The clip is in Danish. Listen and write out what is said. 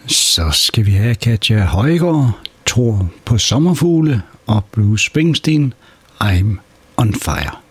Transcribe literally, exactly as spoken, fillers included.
Så skal vi have Katja Højgaard, Tror på sommerfugle og Bruce Springsteen, I'm on Fire.